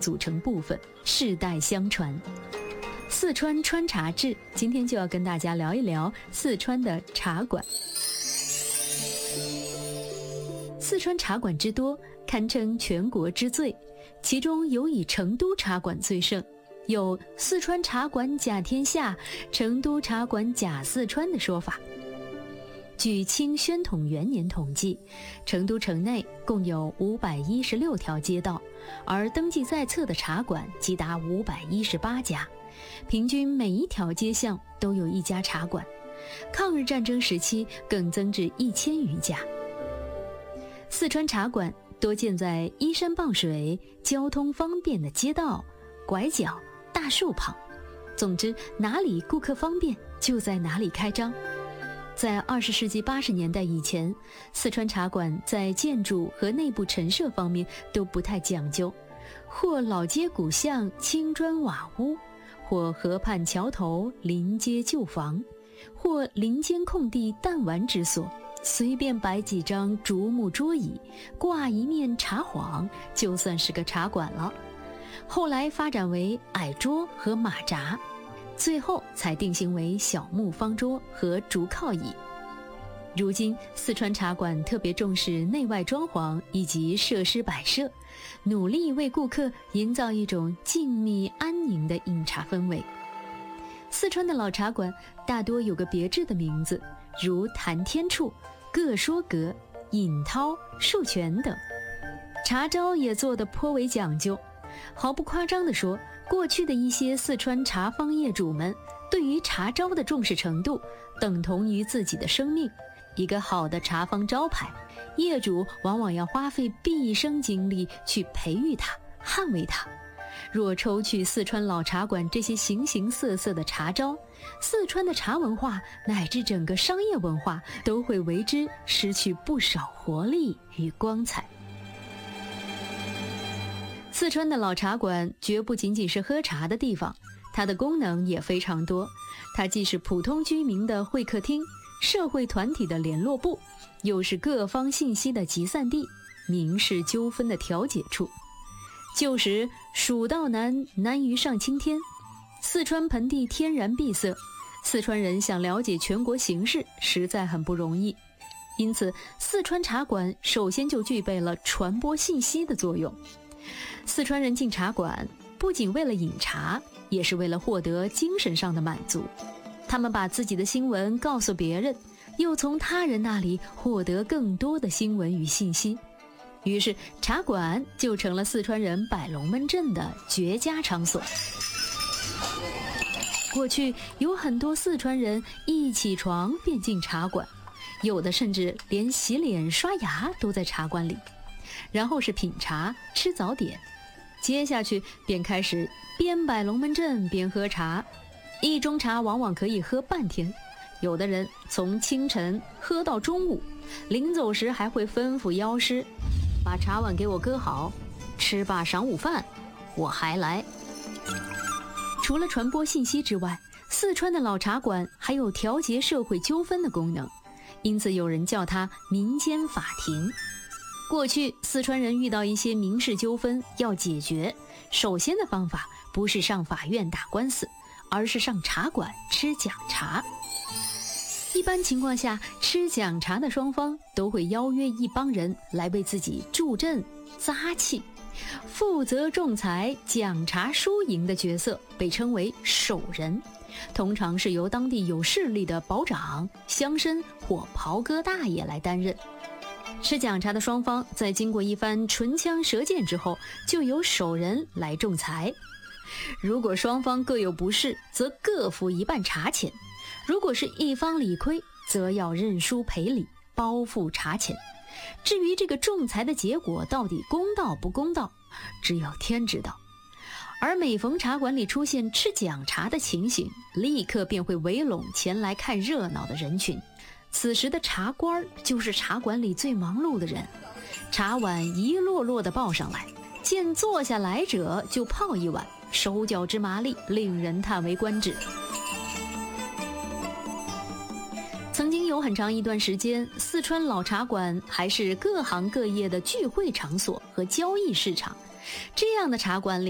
组成部分，世代相传。四川川茶志今天就要跟大家聊一聊四川的茶馆。四川茶馆之多，堪称全国之最，其中有以成都茶馆最盛，有四川茶馆甲天下，成都茶馆甲四川的说法。据清宣统元年统计，成都城内共有516条街道，而登记在册的茶馆即达518家，平均每一条街巷都有一家茶馆。抗日战争时期更增至1000余家。四川茶馆多建在依山傍水、交通方便的街道、拐角、大树旁，总之哪里顾客方便就在哪里开张。在20世纪80年代以前，四川茶馆在建筑和内部陈设方面都不太讲究，或老街古巷青砖瓦屋，或河畔桥头临街旧房，或林间空地弹丸之所，随便摆几张竹木桌椅，挂一面茶幌，就算是个茶馆了。后来发展为矮桌和马扎，最后才定型为小木方桌和竹靠椅。如今四川茶馆特别重视内外装潢以及设施摆设，努力为顾客营造一种静谧安宁的饮茶氛围。四川的老茶馆大多有个别致的名字，如谈天处、各说阁、尹涛、树泉等。茶招也做得颇为讲究，毫不夸张地说，过去的一些四川茶坊业主们对于茶招的重视程度等同于自己的生命。一个好的茶坊招牌，业主往往要花费毕生精力去培育它、捍卫它。若抽去四川老茶馆这些形形色色的茶招，四川的茶文化乃至整个商业文化都会为之失去不少活力与光彩。四川的老茶馆绝不仅仅是喝茶的地方，它的功能也非常多。它既是普通居民的会客厅，社会团体的联络部，又是各方信息的集散地，民事纠纷的调解处。旧时蜀道难，难于上青天。四川盆地天然闭塞，四川人想了解全国形势实在很不容易，因此四川茶馆首先就具备了传播信息的作用。四川人进茶馆不仅为了饮茶，也是为了获得精神上的满足。他们把自己的新闻告诉别人，又从他人那里获得更多的新闻与信息，于是茶馆就成了四川人摆龙门阵的绝佳场所。过去有很多四川人一起床便进茶馆，有的甚至连洗脸刷牙都在茶馆里，然后是品茶吃早点，接下去便开始边摆龙门阵边喝茶，一盅茶往往可以喝半天，有的人从清晨喝到中午，临走时还会吩咐药师，把茶碗给我搁好，吃罢晌午饭我还来。除了传播信息之外，四川的老茶馆还有调节社会纠纷的功能，因此有人叫它民间法庭。过去四川人遇到一些民事纠纷要解决，首先的方法不是上法院打官司，而是上茶馆吃讲茶。一般情况下，吃讲茶的双方都会邀约一帮人来为自己助阵扎气，负责仲裁讲茶输赢的角色被称为守人，通常是由当地有势力的保长、乡绅或袍哥大爷来担任。吃讲茶的双方在经过一番唇枪舌剑之后，就由守人来仲裁。如果双方各有不是，则各付一半茶钱；如果是一方理亏，则要认输赔礼，包付茶钱。至于这个仲裁的结果到底公道不公道，只有天知道。而每逢茶馆里出现吃讲茶的情形，立刻便会围拢前来看热闹的人群。此时的茶官就是茶馆里最忙碌的人，茶碗一摞摞地抱上来，见坐下来者就泡一碗，手脚之麻利，令人叹为观止。曾经有很长一段时间，四川老茶馆还是各行各业的聚会场所和交易市场。这样的茶馆里